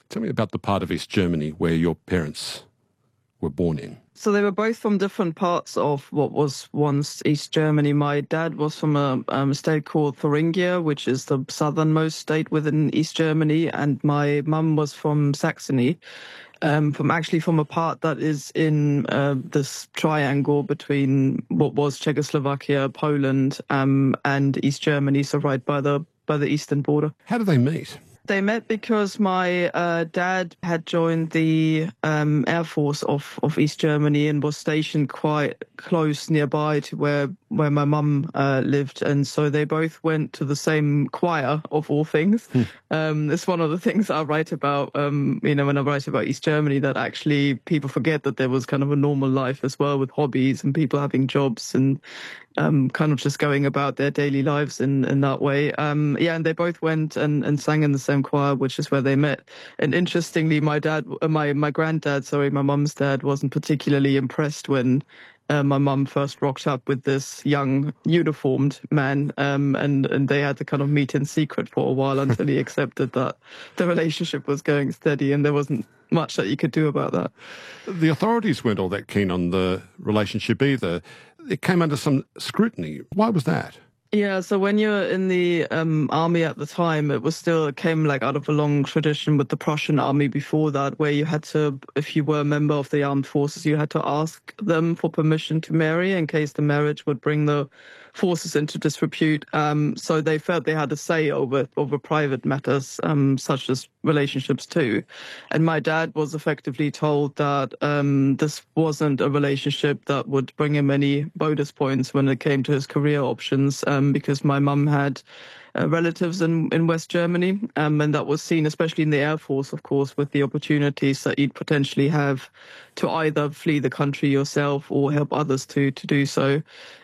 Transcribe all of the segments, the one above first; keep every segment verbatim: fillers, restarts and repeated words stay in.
Tell me about the part of East Germany where your parents were born in. So they were both from different parts of what was once East Germany. My dad was from a um, state called Thuringia, which is the southernmost state within East Germany, and my mum was from Saxony, um, from actually from a part that is in uh, this triangle between what was Czechoslovakia, Poland, um, and East Germany, so right by the by the eastern border. How did they meet? They met because my uh, dad had joined the um, Air Force of, of East Germany and was stationed quite close nearby to where, where my mum uh, lived. And so they both went to the same choir, of all things. Hmm. Um, it's one of the things I write about, um, you know, when I write about East Germany, that actually people forget that there was kind of a normal life as well, with hobbies and people having jobs and um, kind of just going about their daily lives in, in that way. Um, yeah, and they both went and, and sang in the same choir, which is where they met. And interestingly, my dad, my my granddad, sorry, my mum's dad, wasn't particularly impressed when uh, my mum first rocked up with this young uniformed man, um, and and they had to kind of meet in secret for a while until he accepted that the relationship was going steady, and there wasn't much that you could do about that. The authorities weren't all that keen on the relationship either. It came under some scrutiny. Why was that? Yeah, so when you're in the um, army at the time, it was still, it came like out of a long tradition with the Prussian army before that, where you had to, if you were a member of the armed forces, you had to ask them for permission to marry in case the marriage would bring the forces into disrepute. Um, so they felt they had a say over over private matters, um, such as relationships too. And my dad was effectively told that um, this wasn't a relationship that would bring him any bonus points when it came to his career options, um, because my mum had uh, relatives in, in West Germany, um, and that was seen, especially in the Air Force, of course, with the opportunities that you'd potentially have to either flee the country yourself or help others to to do so.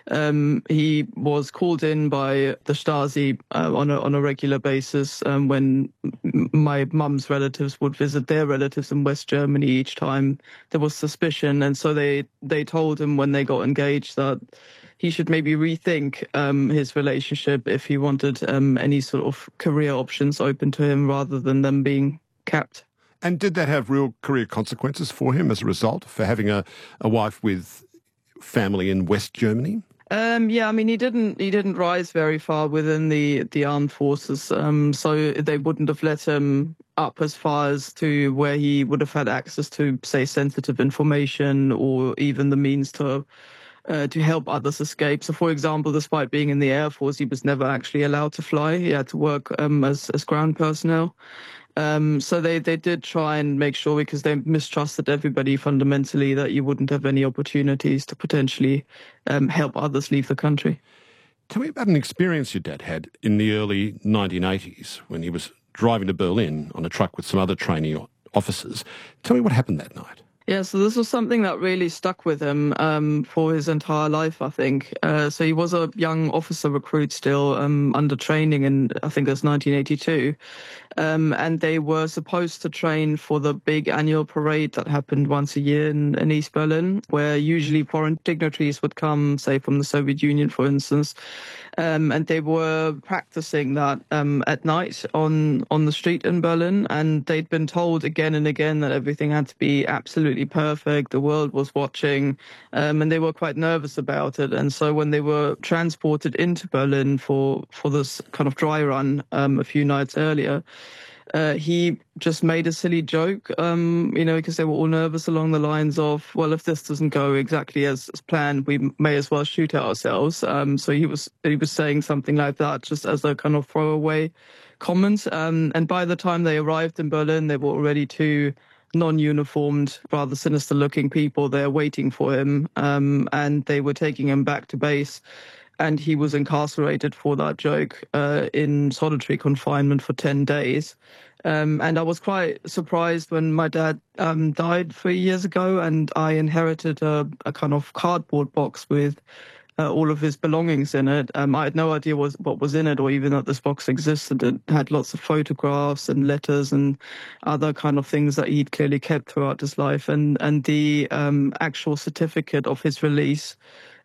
Um, he was called in by the Stasi uh, on a on a regular basis um, when my mum's relatives would visit their relatives in West Germany each time there was suspicion, and so they they told him when they got engaged that he should maybe rethink um, his relationship if he wanted um, any sort of career options open to him rather than them being capped. And did that have real career consequences for him as a result, for having a, a wife with family in West Germany? Um, yeah, I mean, he didn't he didn't rise very far within the, the armed forces, um, so they wouldn't have let him up as far as to where he would have had access to, say, sensitive information or even the means to uh, to help others escape. So, for example, despite being in the Air Force, he was never actually allowed to fly. He had to work um, as, as ground personnel. Um, so they, they did try and make sure, because they mistrusted everybody fundamentally, that you wouldn't have any opportunities to potentially um, help others leave the country. Tell me about an experience your dad had in the early nineteen eighties when he was driving to Berlin on a truck with some other trainee officers. Tell me what happened that night. Yeah, so this was something that really stuck with him um, for his entire life, I think. Uh, so he was a young officer recruit still, um, under training in, I think that's nineteen eighty-two. Um, and they were supposed to train for the big annual parade that happened once a year in, in East Berlin, where usually foreign dignitaries would come, say from the Soviet Union, for instance. Um, and they were practicing that um, at night on, on the street in Berlin. And they'd been told again and again that everything had to be absolutely perfect. The world was watching, um, and they were quite nervous about it. And so when they were transported into Berlin for, for this kind of dry run um, a few nights earlier, Uh, he just made a silly joke, um, you know, because they were all nervous along the lines of, well, if this doesn't go exactly as, as planned, we may as well shoot ourselves. Um, so he was he was saying something like that, just as a kind of throwaway comment. Um, and by the time they arrived in Berlin, they were already two non-uniformed, rather sinister-looking people there waiting for him, um, and they were taking him back to base. And he was incarcerated for that joke uh, in solitary confinement for ten days. Um, and I was quite surprised when my dad um, died three years ago, and I inherited a, a kind of cardboard box with uh, all of his belongings in it. Um, I had no idea what, what was in it, or even that this box existed. It had lots of photographs and letters and other kind of things that he'd clearly kept throughout his life. And, and the um, actual certificate of his release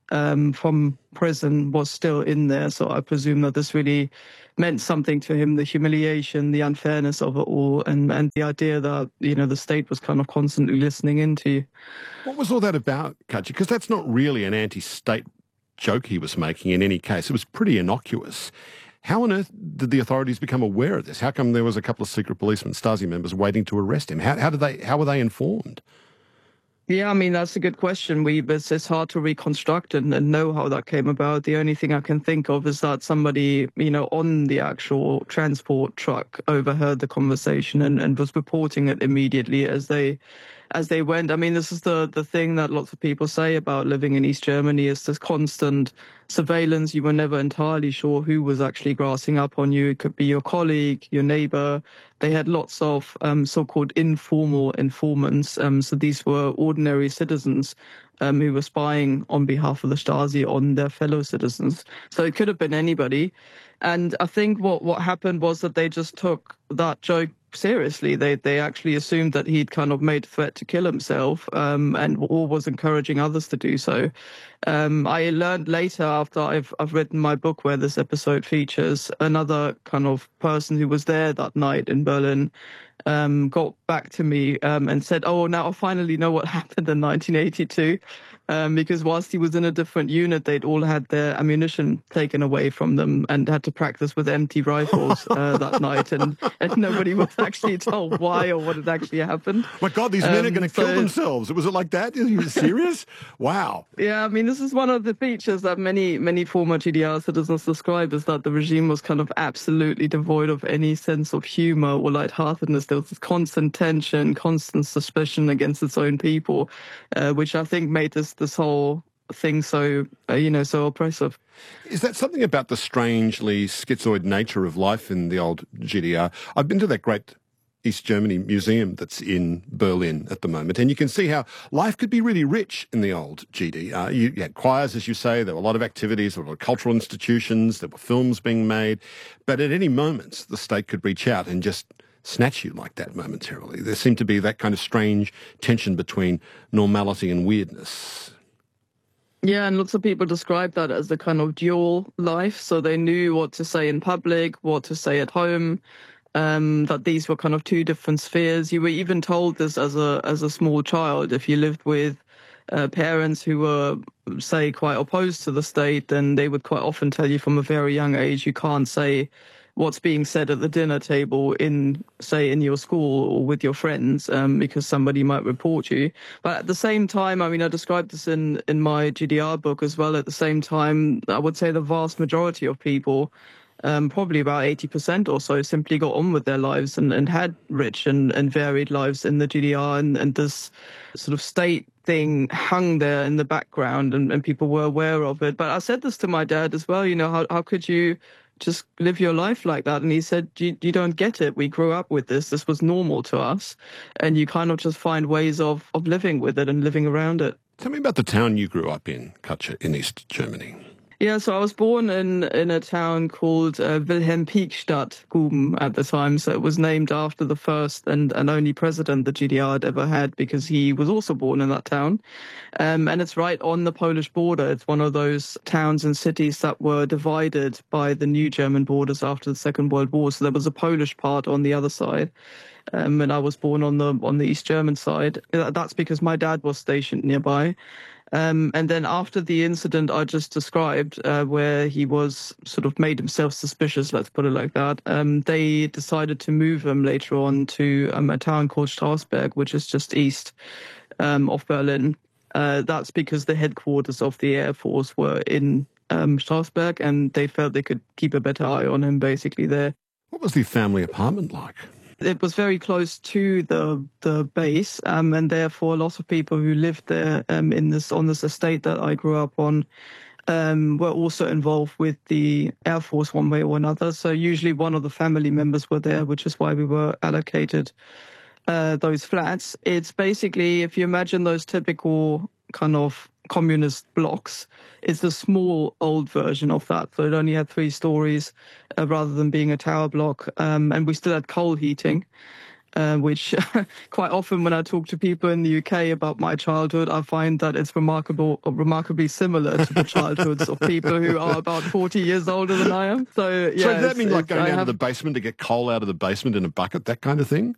um, from prison was still in there. So I presume that this really meant something to him, the humiliation, the unfairness of it all, and, and the idea that, you know, the state was kind of constantly listening into you. What was all that about, Katja? Because that's not really an anti-state joke he was making in any case. It was pretty innocuous. How on earth did the authorities become aware of this? How come there was a couple of secret policemen, Stasi members, waiting to arrest him? How, how did they? How were they informed? Yeah, I mean, that's a good question. We, it's, it's hard to reconstruct and, and know how that came about. The only thing I can think of is that somebody, you know, on the actual transport truck overheard the conversation and, and was reporting it immediately as they as they went. I mean, this is the, the thing that lots of people say about living in East Germany is this constant surveillance. You were never entirely sure who was actually grassing up on you. It could be your colleague, your neighbor. They had lots of um, so-called informal informants. Um, so these were ordinary citizens um, who were spying on behalf of the Stasi on their fellow citizens. So it could have been anybody. And I think what, what happened was that they just took that joke seriously. They they actually assumed that he'd kind of made a threat to kill himself um, and or was encouraging others to do so. Um, I learned later, after I've I've written my book where this episode features, another kind of person who was there that night in Berlin um, got back to me um, and said, "Oh, now I finally know what happened in nineteen eighty-two." Um, because whilst he was in a different unit, they'd all had their ammunition taken away from them and had to practice with empty rifles uh, that night. And, and nobody was actually told why or what had actually happened. My God, these men Um, are going to so- kill themselves. Was it like that? Are you serious? Wow. Yeah, I mean, this is one of the features that many, many former G D R citizens describe, is that the regime was kind of absolutely devoid of any sense of humor or lightheartedness. There was this constant tension, constant suspicion against its own people, uh, which I think made this this whole thing so, uh, you know, so oppressive. Is that something about the strangely schizoid nature of life in the old G D R? I've been to that great East Germany museum that's in Berlin at the moment, and you can see how life could be really rich in the old G D R. You, you had choirs, as you say, there were a lot of activities, there were cultural institutions, there were films being made, but at any moment the state could reach out and just snatch you like that momentarily. There seemed to be that kind of strange tension between normality and weirdness. Yeah, and lots of people describe that as the kind of dual life. So they knew what to say in public, what to say at home, um, that these were kind of two different spheres. You were even told this as a as a small child. If you lived with uh, parents who were, say, quite opposed to the state, then they would quite often tell you from a very young age, you can't say what's being said at the dinner table in, say, in your school or with your friends, um, because somebody might report you. But at the same time, I mean, I described this in, in my G D R book as well. At the same time, I would say the vast majority of people, um, probably about eighty percent or so, simply got on with their lives and, and had rich and, and varied lives in the G D R. And, and this sort of state thing hung there in the background, and, and people were aware of it. But I said this to my dad as well, you know, how, how could you just live your life like that? And he said, you, you don't get it. We grew up with this. This was normal to us. And you kind of just find ways of, of living with it and living around it. Tell me about the town you grew up in, Katja, in East Germany. Yeah, so I was born in, in a town called uh, Wilhelm-Pieck-Stadt, Guben, at the time. So it was named after the first and, and only president the G D R had ever had, because he was also born in that town. Um, and it's right on the Polish border. It's one of those towns and cities that were divided by the new German borders after the Second World War. So there was a Polish part on the other side. Um, and I was born on the on the East German side. That's because my dad was stationed nearby. Um, and then after the incident I just described, uh, where he was sort of made himself suspicious, let's put it like that, um, they decided to move him later on to um, a town called Strausberg, which is just east um, of Berlin. Uh, that's because the headquarters of the Air Force were in um, Strausberg, and they felt they could keep a better eye on him basically there. What was the family apartment like? It was very close to the the base, um, and therefore lots of people who lived there um, in this on this estate that I grew up on um, were also involved with the Air Force one way or another. So usually one of the family members were there, which is why we were allocated uh, those flats. It's basically, if you imagine those typical kind of communist blocks, it's a small old version of that. So it only had three stories uh, rather than being a tower block. Um, and we still had coal heating. uh, which quite often when I talk to people in the U K about my childhood, I find that it's remarkable, remarkably similar to the childhoods of people who are about forty years older than I am. So, yeah. So does that mean like going I down have... to the basement to get coal out of the basement in a bucket, that kind of thing?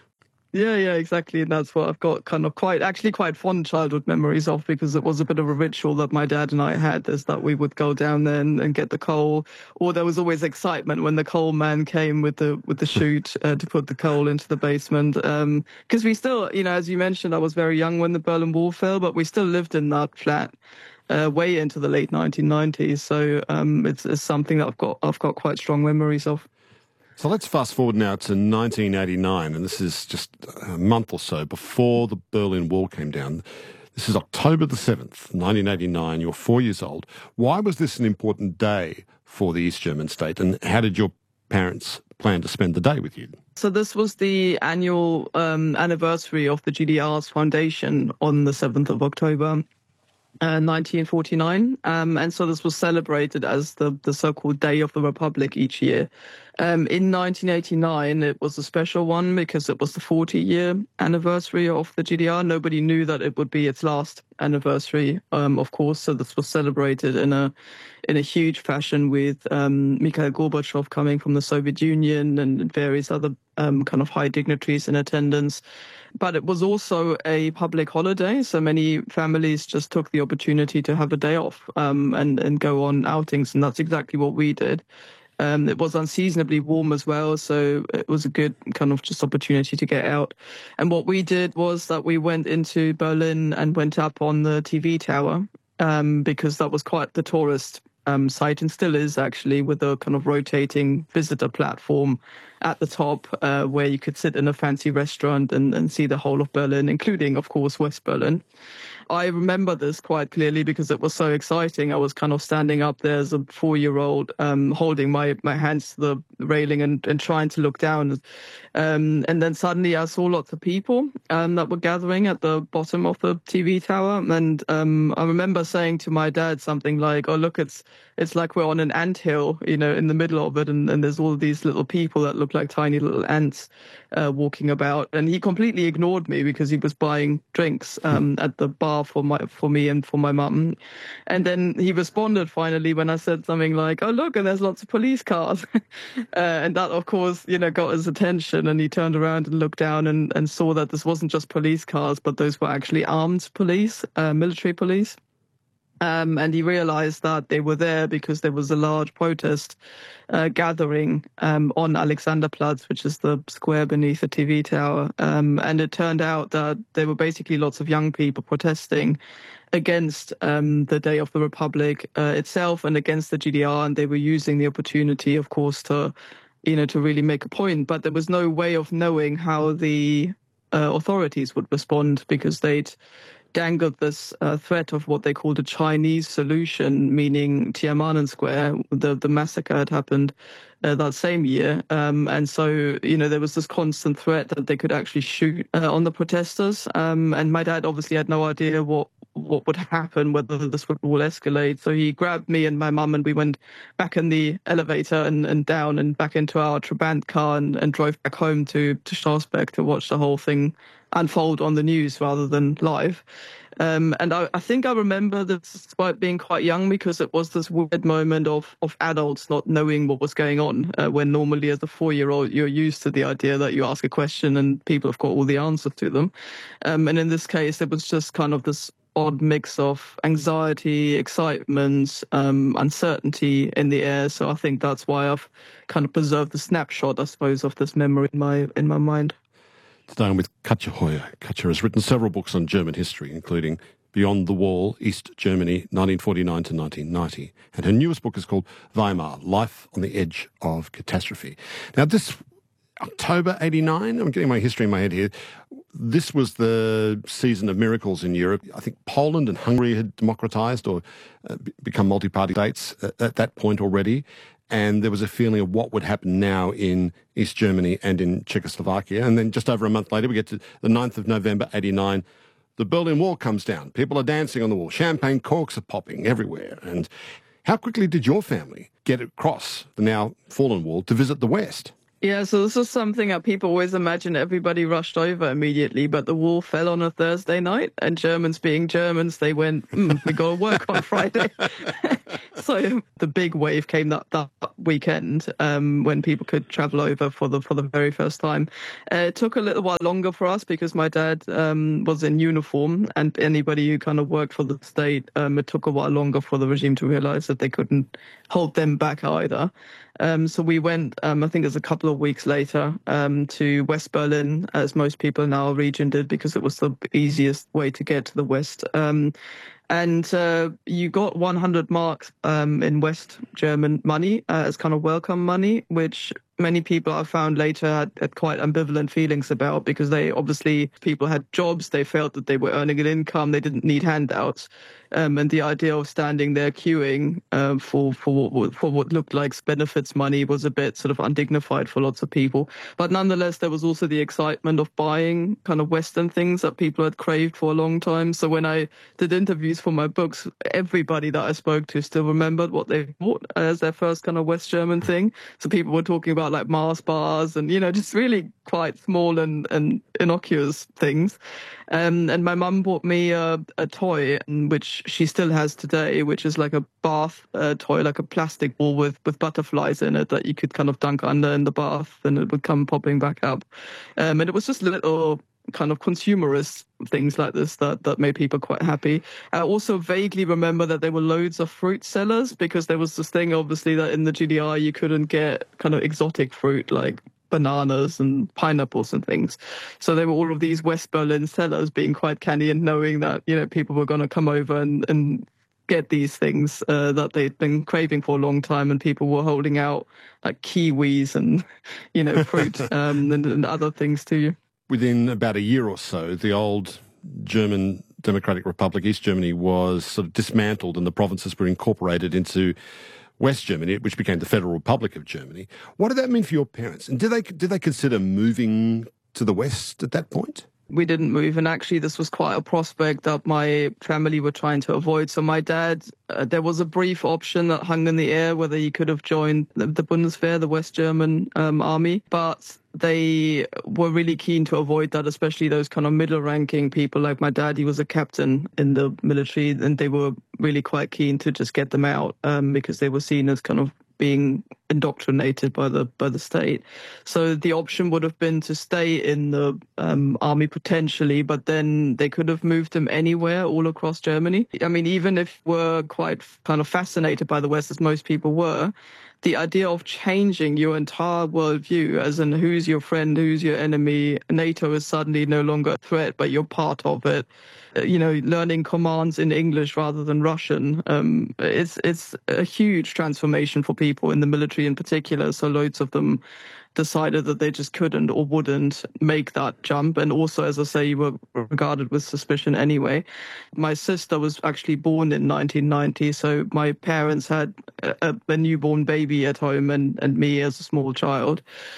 Yeah, yeah, exactly. And that's what I've got kind of quite, actually quite fond childhood memories of, because it was a bit of a ritual that my dad and I had, is that we would go down there and, and get the coal, or there was always excitement when the coal man came with the with the chute uh, to put the coal into the basement. Um, because we still, you know, as you mentioned, I was very young when the Berlin Wall fell, but we still lived in that flat uh, way into the late nineteen nineties. So um, it's, it's something that I've got I've got quite strong memories of. So let's fast forward now to nineteen eighty-nine, and this is just a month or so before the Berlin Wall came down. This is October the seventh, nineteen eighty-nine. You're four years old. Why was this an important day for the East German state, and how did your parents plan to spend the day with you? So this was the annual um, anniversary of the G D R's foundation on the seventh of October. Uh, nineteen forty-nine, um, and so this was celebrated as the, the so-called Day of the Republic each year. Um, in nineteen eighty-nine, it was a special one because it was the forty-year anniversary of the G D R. Nobody knew that it would be its last anniversary, um, of course, so this was celebrated in a in a huge fashion with um, Mikhail Gorbachev coming from the Soviet Union and various other um, kind of high dignitaries in attendance. But it was also a public holiday, so many families just took the opportunity to have a day off um, and, and go on outings, and that's exactly what we did. Um, it was unseasonably warm as well, so it was a good kind of just opportunity to get out. And what we did was that we went into Berlin and went up on the T V tower um, because that was quite the tourist um, site, and still is actually, with a kind of rotating visitor platform at the top uh, where you could sit in a fancy restaurant and, and see the whole of Berlin, including, of course, West Berlin. I remember this quite clearly because it was so exciting. I was kind of standing up there as a four-year-old, um, holding my, my hands to the railing and, and trying to look down. Um, and then suddenly I saw lots of people um, that were gathering at the bottom of the T V tower. And um, I remember saying to my dad something like, oh, look, it's it's like we're on an anthill, you know, in the middle of it. And, and there's all these little people that look like tiny little ants uh, walking about. And he completely ignored me because he was buying drinks um, at the bar for my for me and for my mum. And then he responded finally when I said something like, oh, look, and there's lots of police cars. uh, and that, of course, you know, got his attention. And he turned around and looked down and, and saw that this wasn't just police cars, but those were actually armed police, uh, military police. Um, and he realized that they were there because there was a large protest uh, gathering um, on Alexanderplatz, which is the square beneath the T V tower. Um, and it turned out that there were basically lots of young people protesting against um, the Day of the Republic uh, itself and against the G D R. And they were using the opportunity, of course, to, you know, to really make a point. But there was no way of knowing how the uh, authorities would respond because they'd dangled this uh, threat of what they called a Chinese solution, meaning Tiananmen Square. The, the massacre had happened uh, that same year. Um, and so, you know, there was this constant threat that they could actually shoot uh, on the protesters. Um, and my dad obviously had no idea what what would happen, whether this would all escalate. So he grabbed me and my mum and we went back in the elevator and, and down and back into our Trabant car and, and drove back home to, to Strausberg to watch the whole thing unfold on the news rather than live. Um, and I, I think I remember this despite being quite young because it was this weird moment of, of adults not knowing what was going on uh, when normally as a four-year-old you're used to the idea that you ask a question and people have got all the answers to them. Um, and in this case, it was just kind of this odd mix of anxiety, excitement, um, uncertainty in the air. So I think that's why I've kind of preserved the snapshot, I suppose, of this memory in my in my mind. Today I'm with Katja Hoyer. Katja has written several books on German history, including Beyond the Wall, East Germany, nineteen forty-nine to nineteen ninety. And her newest book is called Weimar, Life on the Edge of Catastrophe. Now, this October eighty-nine, I'm getting my history in my head here, this was the season of miracles in Europe. I think Poland and Hungary had democratized or uh, become multi-party states at, at that point already. And there was a feeling of what would happen now in East Germany and in Czechoslovakia. And then just over a month later, we get to the ninth of November, eighty-nine. The Berlin Wall comes down. People are dancing on the wall. Champagne corks are popping everywhere. And how quickly did your family get across the now fallen wall to visit the West? Yeah, so this is something that people always imagine everybody rushed over immediately, but the wall fell on a Thursday night, and Germans being Germans, they went, mm, we got to work on Friday. So the big wave came that, that weekend um, when people could travel over for the for the very first time. Uh, it took a little while longer for us because my dad um, was in uniform, and anybody who kind of worked for the state, um, it took a while longer for the regime to realize that they couldn't hold them back either. Um, so we went, um, I think it was a couple of weeks later, um, to West Berlin, as most people in our region did, because it was the easiest way to get to the West. Um, and uh, you got one hundred marks um, in West German money uh, as kind of welcome money, which many people I found later had, had quite ambivalent feelings about, because they obviously, people had jobs, they felt that they were earning an income, they didn't need handouts. Um, and the idea of standing there queuing uh, for for what, for what looked like benefits money was a bit sort of undignified for lots of people. But nonetheless, there was also the excitement of buying kind of Western things that people had craved for a long time. So when I did interviews for my books, everybody that I spoke to still remembered what they bought as their first kind of West German thing. So people were talking about like Mars bars and, you know, just really quite small and, and innocuous things. Um, and my mum bought me a, a toy, which she still has today, which is like a bath uh, toy, like a plastic ball with, with butterflies in it that you could kind of dunk under in the bath and it would come popping back up. Um, and it was just little kind of consumerist things like this that, that made people quite happy. I also vaguely remember that there were loads of fruit sellers, because there was this thing, obviously, that in the G D R you couldn't get kind of exotic fruit like bananas and pineapples and things. So there were all of these West Berlin sellers being quite canny and knowing that, you know, people were going to come over and, and get these things uh, that they'd been craving for a long time, and people were holding out like kiwis and, you know, fruit um, and, and other things to you. Within about a year or so, the old German Democratic Republic, East Germany, was sort of dismantled and the provinces were incorporated into West Germany, which became the Federal Republic of Germany. What did that mean for your parents? And did they did they consider moving to the West at that point? We didn't move, and actually this was quite a prospect that my family were trying to avoid. So my dad, uh, there was a brief option that hung in the air whether he could have joined the, the Bundeswehr, the West German um, army, but they were really keen to avoid that, especially those kind of middle-ranking people like my dad. He was a captain in the military, and they were really quite keen to just get them out um, because they were seen as kind of being indoctrinated by the by the state. So the option would have been to stay in the um, army potentially, but then they could have moved them anywhere all across Germany. I mean, even if we're quite kind of fascinated by the West, as most people were, the idea of changing your entire worldview, as in who's your friend, who's your enemy, NATO is suddenly no longer a threat, but you're part of it. You know, learning commands in English rather than Russian. Um, it's it's a huge transformation for people in the military in particular. So loads of them decided that they just couldn't or wouldn't make that jump. And also, as I say, you were regarded with suspicion anyway. My sister was actually born in nineteen ninety, so my parents had a, a newborn baby at home and, and me as a small child.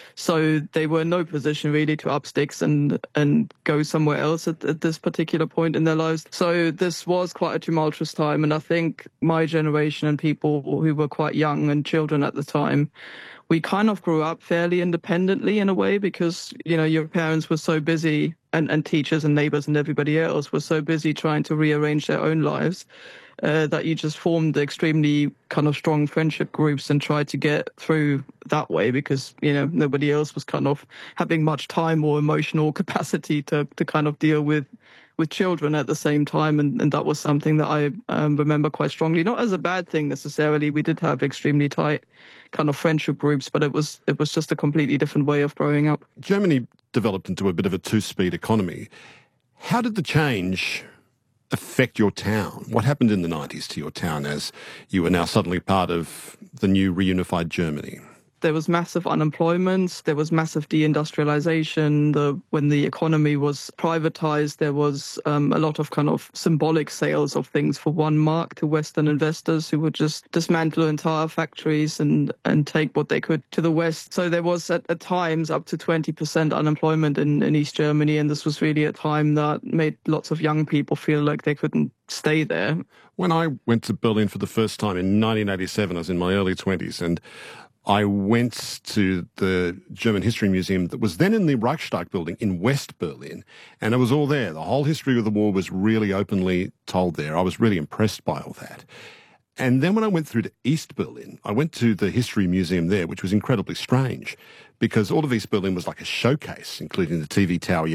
So they were in no position really to up sticks and, and go somewhere else at, at this particular point in their lives. So this was quite a tumultuous time. And I think my generation and people who were quite young and children at the time, we kind of grew up fairly independently in a way, because, you know, your parents were so busy, and, and teachers and neighbors and everybody else were so busy trying to rearrange their own lives uh, that you just formed extremely kind of strong friendship groups and tried to get through that way, because, you know, nobody else was kind of having much time or emotional capacity to, to kind of deal with with children at the same time. And, and that was something that I um, remember quite strongly, not as a bad thing necessarily. We did have extremely tight kind of friendship groups, but it was it was just a completely different way of growing up. Germany developed into a bit of a two-speed economy. How did the change affect your town? What happened in the nineties to your town as you were now suddenly part of the new reunified Germany? There was massive unemployment. There was massive deindustrialization. The, when the economy was privatized, there was um, a lot of kind of symbolic sales of things for one mark to Western investors who would just dismantle entire factories and, and take what they could to the West. So there was at, at times up to twenty percent unemployment in, in East Germany. And this was really a time that made lots of young people feel like they couldn't stay there. When I went to Berlin for the first time in nineteen eighty-seven, I was in my early twenties, and I went to the German History Museum that was then in the Reichstag building in West Berlin, and it was all there. The whole history of the war was really openly told there. I was really impressed by all that. And then when I went through to East Berlin, I went to the History Museum there, which was incredibly strange because all of East Berlin was like a showcase, including the T V tower